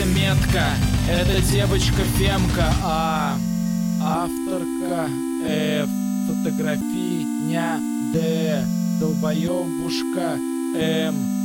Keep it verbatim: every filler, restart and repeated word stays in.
красавица метка, это девочка Фемка, а авторка F, фотография Д, долбоебушка М.